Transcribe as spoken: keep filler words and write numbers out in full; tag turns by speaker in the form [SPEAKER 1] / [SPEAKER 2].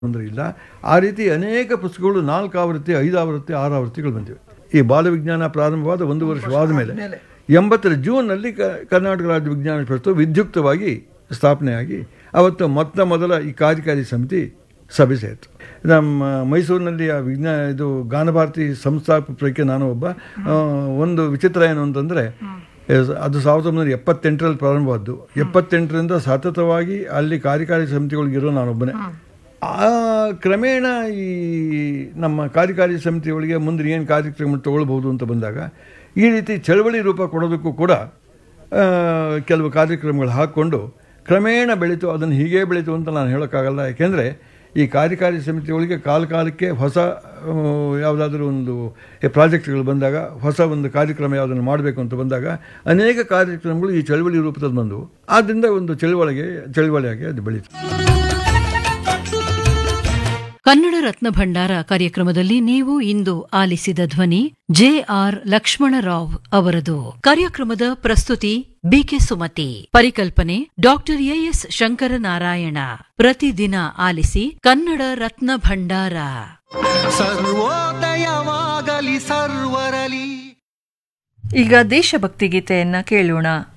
[SPEAKER 1] ತೊಂದರೆ ಇಲ್ಲ. ಆ ರೀತಿ ಅನೇಕ ಪುಸ್ತಕಗಳು ನಾಲ್ಕು ಆವೃತ್ತಿ, ಐದು ಆವೃತ್ತಿ, ಆರು ಆವೃತ್ತಿಗಳು ಬಂದಿವೆ. ಈ ಬಾಲವಿಜ್ಞಾನ ಪ್ರಾರಂಭವಾದ ಒಂದು ವರ್ಷವಾದ ಮೇಲೆ ಎಂಬತ್ತರ ಜೂನ್ನಲ್ಲಿ ಕ ಕರ್ನಾಟಕ ರಾಜ್ಯ ವಿಜ್ಞಾನ ಪರಿಷತ್ತು ವಿದ್ಯುಕ್ತವಾಗಿ ಸ್ಥಾಪನೆಯಾಗಿ ಅವತ್ತು ಮೊತ್ತ ಮೊದಲ ಈ ಕಾರ್ಯಕಾರಿ ಸಮಿತಿ ಸಭೆ ಸೇರಿತು. ನಮ್ಮ ಮೈಸೂರಿನಲ್ಲಿ ಆ ವಿಜ್ಞಾನ ಇದು ಗಾನಭಾರತಿ ಸಂಸ್ಥಾಪಕರಿಗೆ ನಾನು ಒಬ್ಬ. ಒಂದು ವಿಚಿತ್ರ ಏನು ಅಂತಂದರೆ, ಅದು ಸಾವಿರದ ಒಂಬೈನೂರ ಎಪ್ಪತ್ತೆಂಟರಲ್ಲಿ ಪ್ರಾರಂಭವಾದ್ದು. ಎಪ್ಪತ್ತೆಂಟರಿಂದ ಸತತವಾಗಿ ಅಲ್ಲಿ ಕಾರ್ಯಕಾರಿ ಸಮಿತಿಗಳಿಗಿರೋ ನಾನೊಬ್ಬನೇ. ಆ ಕ್ರಮೇಣ ಈ ನಮ್ಮ ಕಾರ್ಯಕಾರಿ ಸಮಿತಿಯೊಳಗೆ ಮುಂದೆ ಏನು ಕಾರ್ಯಕ್ರಮ ತಗೊಳ್ಬೋದು ಅಂತ ಬಂದಾಗ ಈ ರೀತಿ ಚಳವಳಿ ರೂಪ ಕೊಡೋದಕ್ಕೂ ಕೂಡ ಕೆಲವು ಕಾರ್ಯಕ್ರಮಗಳು ಹಾಕ್ಕೊಂಡು ಕ್ರಮೇಣ ಬೆಳೀತು. ಅದನ್ನು ಹೀಗೆ ಬೆಳೀತು ಅಂತ ನಾನು ಹೇಳೋಕ್ಕಾಗಲ್ಲ. ಯಾಕೆಂದರೆ ಈ ಕಾರ್ಯಕಾರಿ ಸಮಿತಿಯೊಳಗೆ ಕಾಲ ಕಾಲಕ್ಕೆ ಹೊಸ ಯಾವುದಾದ್ರೂ ಒಂದು ಪ್ರಾಜೆಕ್ಟ್ಗಳು ಬಂದಾಗ, ಹೊಸ ಒಂದು ಕಾರ್ಯಕ್ರಮ ಯಾವುದನ್ನು ಮಾಡಬೇಕು ಅಂತ ಬಂದಾಗ ಅನೇಕ ಕಾರ್ಯಕ್ರಮಗಳು ಈ ಚಳವಳಿ ರೂಪದಲ್ಲಿ ಬಂದವು. ಆದ್ದರಿಂದ ಒಂದು ಚಳವಳಿಗೆ ಚಳವಳಿಯಾಗಿ ಅದು ಬೆಳೀತು.
[SPEAKER 2] ಕನ್ನಡ ರತ್ನ ಭಂಡಾರ ಕಾರ್ಯಕ್ರಮದಲ್ಲಿ ನೀವು ಇಂದು ಆಲಿಸಿದ ಧ್ವನಿ ಜೆ ಆರ್ ಲಕ್ಷ್ಮಣರಾವ್ ಅವರದು. ಕಾರ್ಯಕ್ರಮದ ಪ್ರಸ್ತುತಿ ಬಿಕೆ ಸುಮತಿ. ಪರಿಕಲ್ಪನೆ ಡಾಕ್ಟರ್ ಎಎಸ್ ಶಂಕರನಾರಾಯಣ. ಪ್ರತಿದಿನ ಆಲಿಸಿ ಕನ್ನಡ ರತ್ನ ಭಂಡಾರ.
[SPEAKER 3] ಸರ್ವೋದಯವಾಗಲಿ ಸರ್ವರಲಿ.
[SPEAKER 4] ಈಗ ದೇಶಭಕ್ತಿ ಗೀತೆಯನ್ನ ಕೇಳೋಣ.